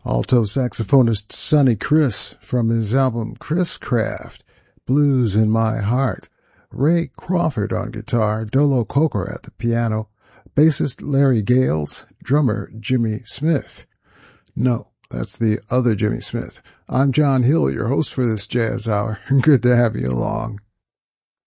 Alto saxophonist Sonny Criss from his album Criss Craft, Blues in My Heart. Ray Crawford on guitar, Dolo Coker at the piano, bassist Larry Gales, drummer Jimmy Smith. No, that's the other Jimmy Smith. I'm John Hill, your host for this jazz hour. Good to have you along.